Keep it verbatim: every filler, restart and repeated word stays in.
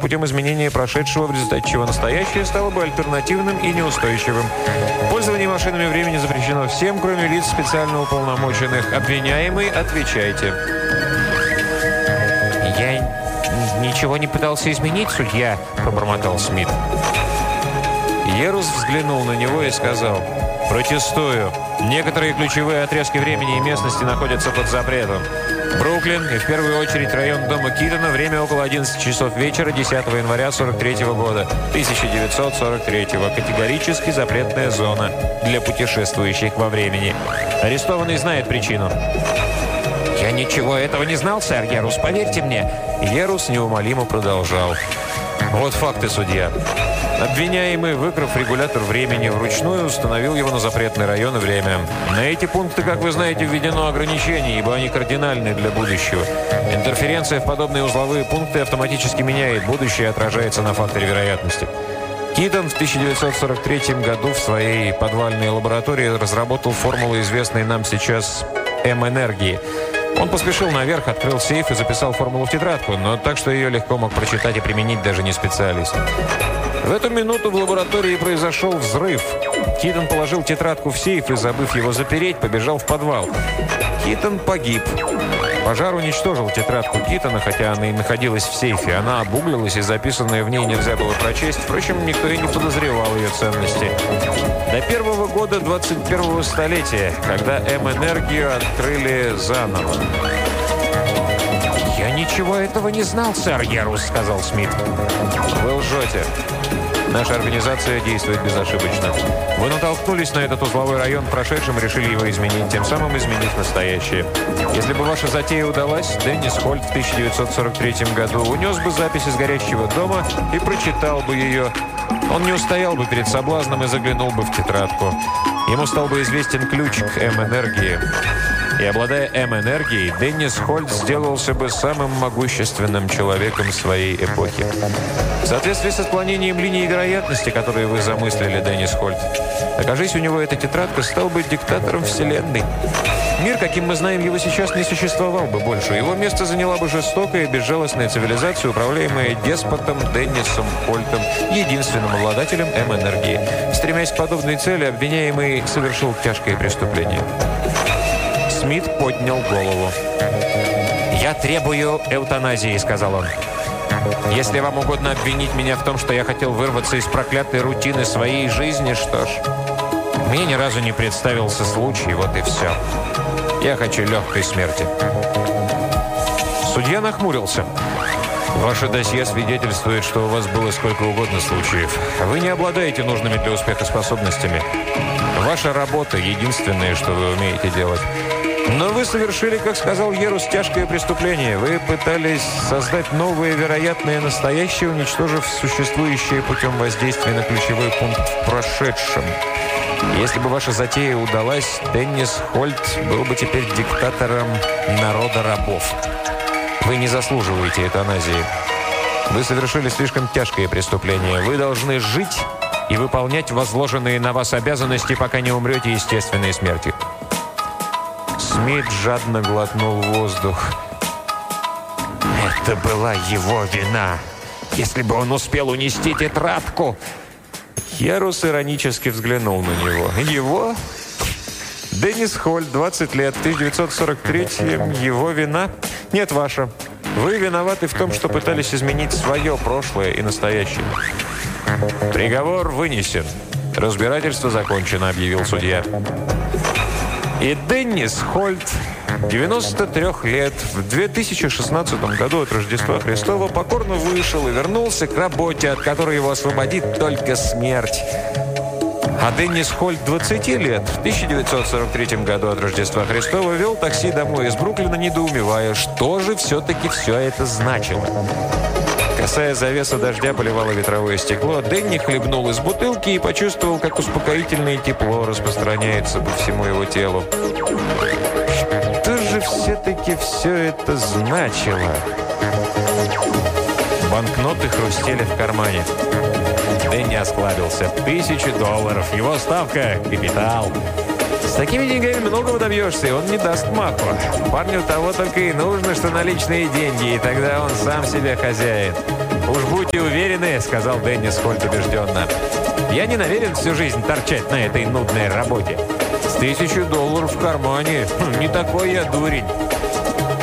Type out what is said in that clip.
путем изменения прошедшего, в результате чего настоящее стало бы альтернативным и неустойчивым. Пользование машинами времени запрещено всем, кроме лиц специально уполномоченных. Обвиняемый, отвечайте. «Я ничего не пытался изменить, судья», – пробормотал Смит. Ерус взглянул на него и сказал: «Протестую. Некоторые ключевые отрезки времени и местности находятся под запретом. Бруклин и в первую очередь район дома Китона, время около одиннадцати часов вечера десятого января сорок третьего года, тысяча девятьсот сорок третьего. Категорически запретная зона для путешествующих во времени. Арестованный знает причину». «Я ничего этого не знал, сэр Ерус, поверьте мне». Ерус неумолимо продолжал: «Вот факты, судья. Обвиняемый, выкрав регулятор времени, вручную установил его на запретный район и время. На эти пункты, как вы знаете, введено ограничение, ибо они кардинальны для будущего. Интерференция в подобные узловые пункты автоматически меняет будущее и отражается на факторе вероятности. Китон в тысяча девятьсот сорок третьем году в своей подвальной лаборатории разработал формулу, известной нам сейчас М-энергии. Он поспешил наверх, открыл сейф и записал формулу в тетрадку, но так, что ее легко мог прочитать и применить даже не специалист. В эту минуту в лаборатории произошел взрыв. Китон положил тетрадку в сейф и, забыв его запереть, побежал в подвал. Китон погиб. Пожар уничтожил тетрадку Китона, хотя она и находилась в сейфе. Она обуглилась, и записанное в ней нельзя было прочесть. Впрочем, никто и не подозревал ее ценности. До первого года двадцать первого столетия, когда М-энергию открыли заново. «Я ничего этого не знал, сэр Ерус», — сказал Смит. «Вы лжете. Наша организация действует безошибочно. Вы натолкнулись на этот узловой район в прошедшем и решили его изменить, тем самым изменив настоящее. Если бы ваша затея удалась, Деннис Хольт в тысяча девятьсот сорок третьем году унес бы запись из горящего дома и прочитал бы ее. Он не устоял бы перед соблазном и заглянул бы в тетрадку. Ему стал бы известен ключ к М-энергии. И, обладая М-энергией, Деннис Хольт сделался бы самым могущественным человеком своей эпохи. В соответствии с отклонением линии вероятности, которые вы замыслили, Деннис Хольт, окажись у него эта тетрадка, стал бы диктатором Вселенной. Мир, каким мы знаем его сейчас, не существовал бы больше. Его место заняла бы жестокая и безжалостная цивилизация, управляемая деспотом Деннисом Хольтом, единственным обладателем М-энергии. Стремясь к подобной цели, обвиняемый совершил тяжкое преступление. Смит поднял голову. «Я требую эвтаназии», — сказал он. «Если вам угодно обвинить меня в том, что я хотел вырваться из проклятой рутины своей жизни, что ж, мне ни разу не представился случай, вот и все. Я хочу легкой смерти». Судья нахмурился. «Ваше досье свидетельствует, что у вас было сколько угодно случаев. Вы не обладаете нужными для успеха способностями. Ваша работа — единственное, что вы умеете делать. Но вы совершили, как сказал Ерус, тяжкое преступление. Вы пытались создать новое вероятное настоящее, уничтожив существующее путем воздействия на ключевой пункт в прошедшем. Если бы ваша затея удалась, Деннис Хольт был бы теперь диктатором народа рабов. Вы не заслуживаете эвтаназии. Вы совершили слишком тяжкое преступление. Вы должны жить и выполнять возложенные на вас обязанности, пока не умрете естественной смертью». Смит жадно глотнул воздух. «Это была его вина. Если бы он успел унести тетрадку». Ерус иронически взглянул на него. «Его? Деннис Хольт, двадцать лет, в тысяча девятьсот сорок третьем. Его вина? Нет, ваша. Вы виноваты в том, что пытались изменить свое прошлое и настоящее». «Приговор вынесен. Разбирательство закончено», — объявил судья. И Деннис Хольт, девяноста трёх лет, в две тысячи шестнадцатом году от Рождества Христова покорно вышел и вернулся к работе, от которой его освободит только смерть. А Деннис Хольт, двадцати лет, в тысяча девятьсот сорок третьем году от Рождества Христова вел такси домой из Бруклина, недоумевая, что же все-таки все это значило. Косая завеса дождя поливала ветровое стекло. Дэнни хлебнул из бутылки и почувствовал, как успокоительное тепло распространяется по всему его телу. Что же все-таки все это значило? Банкноты хрустели в кармане. Дэнни осклабился. Тысячи долларов. Его ставка – капитал. С такими деньгами многого добьешься, и он не даст маху. Парню того только и нужно, что наличные деньги, и тогда он сам себе хозяин. «Уж будьте уверены», — сказал Деннис Хольт убежденно. «Я не намерен всю жизнь торчать на этой нудной работе. С тысячу долларов в кармане. Не такой я дурень».